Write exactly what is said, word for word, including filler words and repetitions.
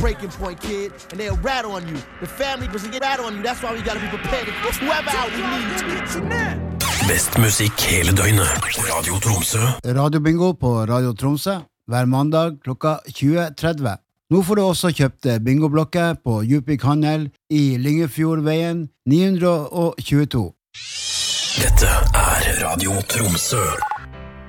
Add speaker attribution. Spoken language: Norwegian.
Speaker 1: breaking point, kid, and they'll rat on you. The family doesn't get rat on you. That's why we gotta be prepared to kick whoever out we need to.
Speaker 2: Best musikk hele døgnet. Radio Tromsø.
Speaker 3: Radio Bingo på Radio Tromsø hver mandag klokka tjue tretti. Nå får du også kjøpt bingoblokker på Djupvik Handel i Lyngefjordveien ni hundre tjueto.
Speaker 2: Dette er Radio Tromsø.